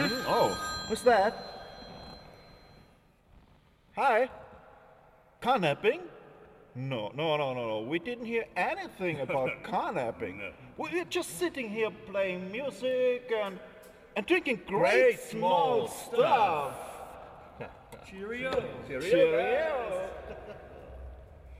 Oh, what's that? Hi? Carnapping? No. We didn't hear anything about carnapping. No. We're just sitting here playing music and drinking great small stuff. Cheerio. Cheerio.